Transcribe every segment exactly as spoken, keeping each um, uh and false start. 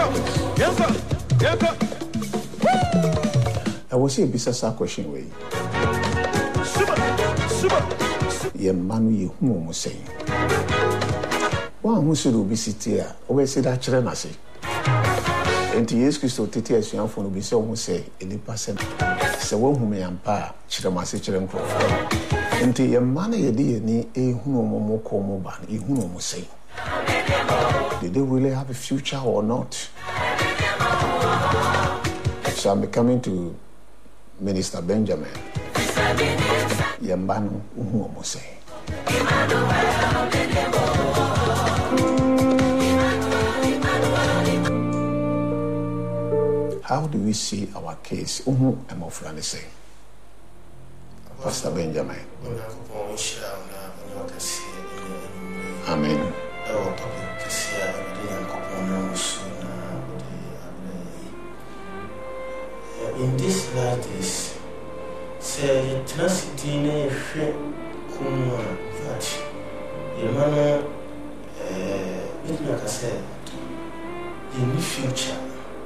I will say a business question way. Ye manu ye who say. One who should obesity, always say that children I say. And to yes, Christo Titi as young for be so who say any person. So one who may empire, Chiramasi children crop. And to your money ye dear ni a who no more como ban, a who no say. Did they really have a future or not? So I'm coming to Minister Benjamin. Yambano uhuomo say. How do we see our case? Uhu emofrani say. Pastor Benjamin. Amen. In this last days, say tenacity ne fe kuma that your man eh like I said in the future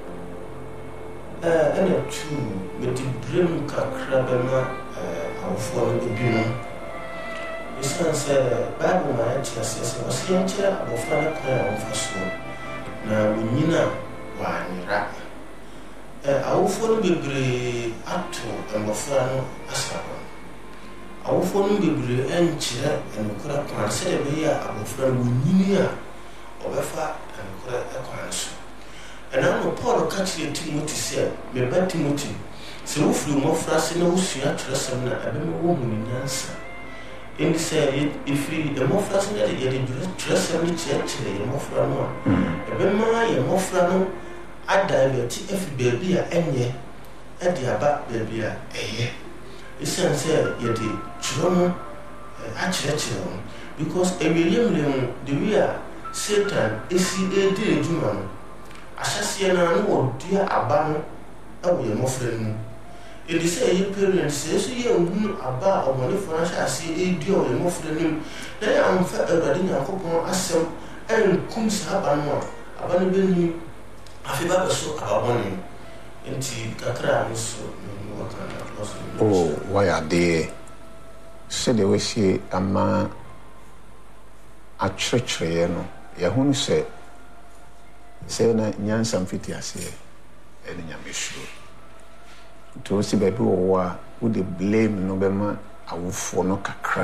eh and two with the dream kakra bema eh awfo no bi no isan say Bible ma ya tia say was here ntia abofra na kwa amfaso na wonyina wa nira awufo bebre ato mbofra no asaba awufo bebre enkyere enkura kwan se de be ya abofra wonyini a obefa enkura ekwan so ena no Paul kachire Timothy se me ba Timothy se wofuru mofra se na wosua tresem na ebe me wo mu nyansa endi se ifiri de mofra se na de ye de tresem ni kyerkyere ye mofra no ebe ma ye mofra no adaveti efi baby a enye edi aba baby a eye isen say ye di chrono a chirechiro because ewiyemlem the way a Satan esi edi ejuma no asase na no odia aba no awo ye mofre no edi say ye parents say so ye hu aba omone fona asase edi o ye mofre no na ya amfa awade nyakopon asem enkum sa aba no aba no beni afiba beso ababoni enti kakra muso no wakana oh why are they said they we see ama a church no ya hunu se se na nyansa mfiti ase ene nyameshu to si baby wo a wo de blame no bema awufo no kakra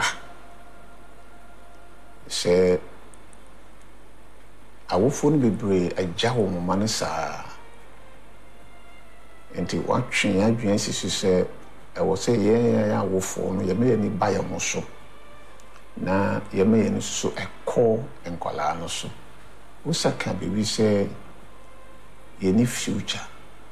se awufo no bebre agyawo mo mane saa enti watwe adwen sisi se e wo se ye ya awufo no ye me ni ba ye mo so na ye me ni so ekọ enkwala no so usaka bebi se ye ni future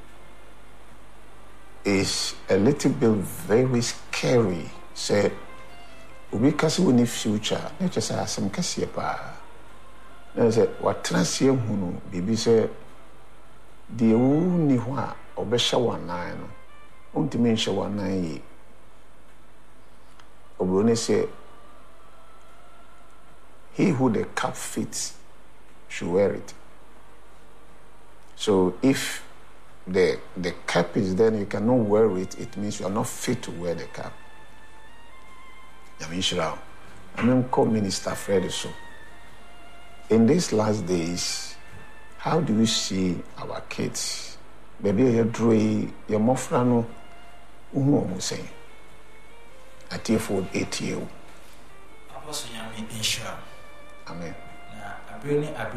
is a little bit very scary say obi kasi we ni future na chesa asem kase pa na say what transie hunu bibi say de wu ni ho a obehye wanan no ontimi nhye wanan yi obrone say he who the cap fits should wear it. So if the the cap is there and you cannot wear it, it means you are not fit to wear the cap. I mean, sure. I mean, call Minister Fred so. In these last days, how do we see our kids? Baby, you drew your mofrano, umu say. At your food, eight year. Apostle Yami, inshallah. Amen. Now, I